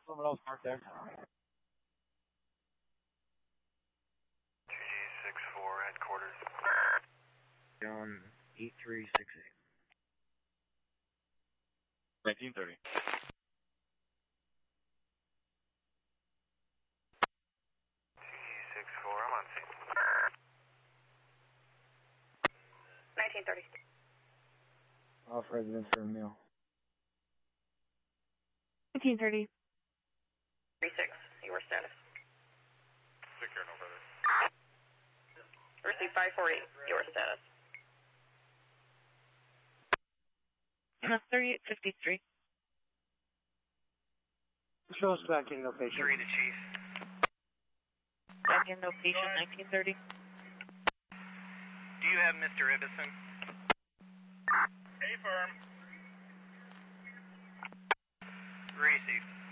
someone else parked there. G64 headquarters. John E368. 1930. G64, I'm on scene. 1930. Off residence for a meal. 1930. 36, your status. Secure, no further. Receive 548, your status. 3853. Show us back in location. 3 to Chief. Back in location 1930. Do you have Mr. Ibison? A firm. Received.